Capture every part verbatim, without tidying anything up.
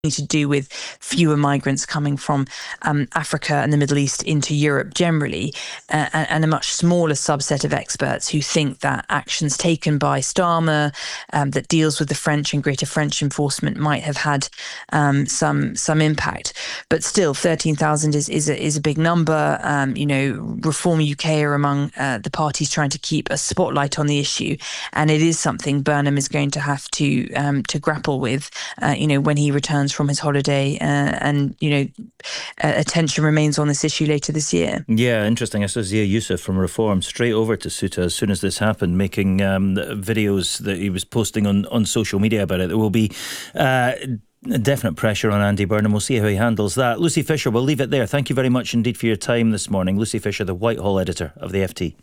to do with fewer migrants coming from um, Africa and the Middle East into Europe generally, uh, and, and a much smaller subset of experts who think that actions taken by Starmer um, that deals with the French and greater French enforcement might have had um, some some impact. But still, thirteen thousand is is a, is a big number. Um, you know, Reform U K are among uh, the parties trying to keep a spotlight on the issue, and it is something Burnham is going to have to um, to grapple with. Uh, you know, when he returns from his holiday, uh, and you know, uh, attention remains on this issue later this year. Yeah, interesting. I saw Zia Youssef from Reform straight over to Ceuta as soon as this happened, making um, videos that he was posting on, on social media about it. There will be uh, definite pressure on Andy Burnham. We'll see how he handles that. Lucy Fisher, we'll leave it there. Thank you very much indeed for your time this morning. Lucy Fisher, the Whitehall editor of the F T.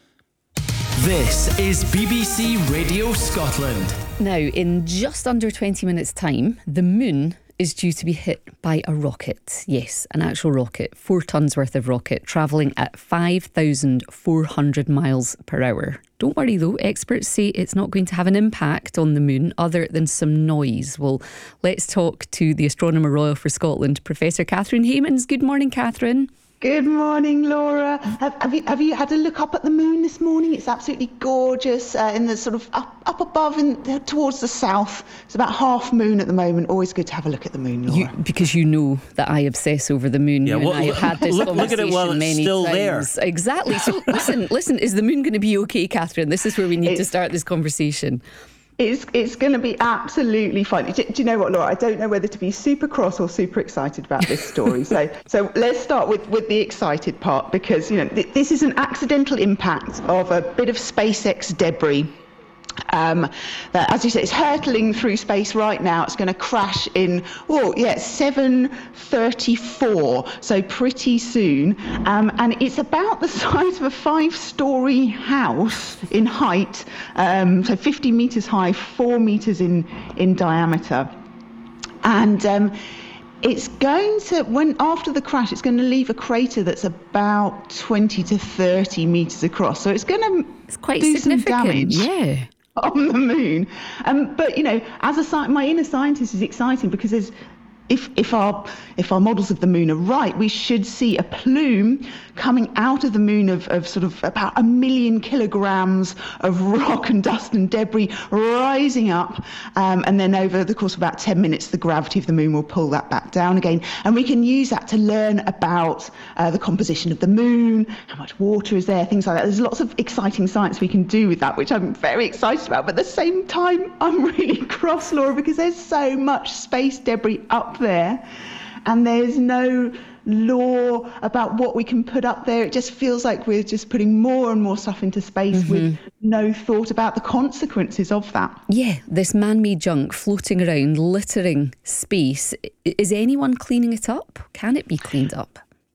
This is B B C Radio Scotland. Now, in just under twenty minutes' time, the moon is due to be hit by a rocket. Yes, an actual rocket, four tonnes worth of rocket, travelling at five thousand four hundred miles per hour. Don't worry though, experts say it's not going to have an impact on the moon other than some noise. Well, let's talk to the Astronomer Royal for Scotland, Professor Catherine Haymans. Good morning, Catherine. Good morning, Laura. Have, have you have you had a look up at the moon this morning? It's absolutely gorgeous uh, in the sort of up up above and towards the south. It's about half moon at the moment. Always good to have a look at the moon, Laura. You, because you know that I obsess over the moon. Yeah, you well, and I have had this look, conversation look at it while it's many still times. there. Exactly. So listen, listen. Is the moon going to be okay, Catherine? This is where we need it's, to start this conversation. It's it's going to be absolutely fine. Do, do you know what, Laura? I don't know whether to be super cross or super excited about this story. so so let's start with, with the excited part, because you know th- this is an accidental impact of a bit of SpaceX debris. Um, that, as you say, it's hurtling through space right now. It's going to crash in, oh, yeah, seven thirty-four, so pretty soon. Um, and it's about the size of a five-storey house in height, um, so fifty metres high, four metres in, in diameter. And um, it's going to, when after the crash, it's going to leave a crater that's about twenty to thirty metres across. So it's going to it's quite do some damage. Yeah. On the moon. Um, but, you know, as a sci- my inner scientist is exciting because there's, if if our if our models of the moon are right, we should see a plume coming out of the moon of, of sort of about a million kilograms of rock and dust and debris rising up, um, and then over the course of about ten minutes, the gravity of the moon will pull that back down again, and we can use that to learn about uh, the composition of the moon, how much water is there, things like that. There's lots of exciting science we can do with that, which I'm very excited about. But at the same time, I'm really cross, Laura, because there's so much space debris up there, and there's no law about what we can put up there. It just feels like we're just putting more and more stuff into space mm-hmm. with no thought about the consequences of that. Yeah, this man-made junk floating around, littering space. Is anyone cleaning it up? Can it be cleaned up?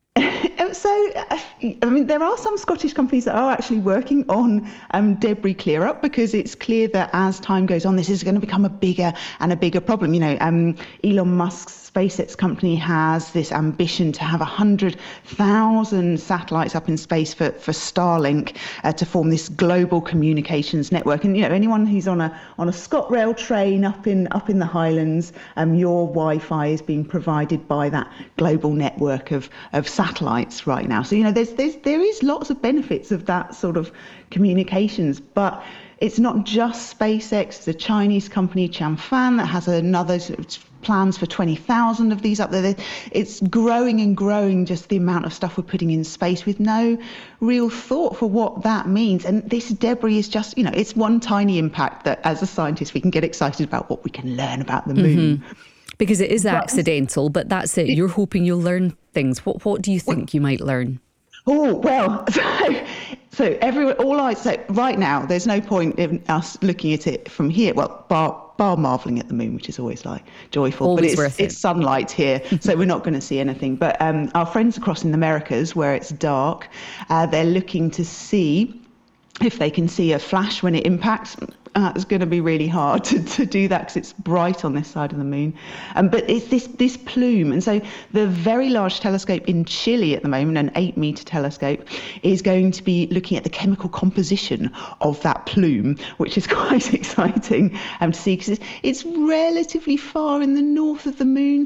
So, I mean, there are some Scottish companies that are actually working on um, debris clear-up, because it's clear that as time goes on, this is going to become a bigger and a bigger problem. You know, um, Elon Musk's SpaceX company has this ambition to have one hundred thousand satellites up in space for, for Starlink uh, to form this global communications network. And, you know, anyone who's on a on a ScotRail train up in up in the Highlands, um, your Wi-Fi is being provided by that global network of, of satellites right now. So, you know, there's, there's there is lots of benefits of that sort of communications, but it's not just SpaceX. The Chinese company Chanfan that has another sort of plans for twenty thousand of these up there. It's growing and growing, just the amount of stuff we're putting in space with no real thought for what that means. And this debris is just, you know, it's one tiny impact that as a scientist we can get excited about what we can learn about the moon. Mm-hmm. Because it is but, accidental, but that's it. You're hoping you'll learn things. What what do you think well, you might learn? Oh, well, so, so every, all I say right now, there's no point in us looking at it from here. Well, bar, bar marvelling at the moon, which is always like joyful, always but it's, worth it. It's sunlight here, so we're not going to see anything. But um, our friends across in the Americas, where it's dark, uh, they're looking to see if they can see a flash when it impacts. uh, it's going to be really hard to, to do that because it's bright on this side of the moon. Um, but it's this this plume, and so the Very Large Telescope in Chile at the moment, an eight meter telescope, is going to be looking at the chemical composition of that plume, which is quite exciting um, to see because it's, it's relatively far in the north of the moon.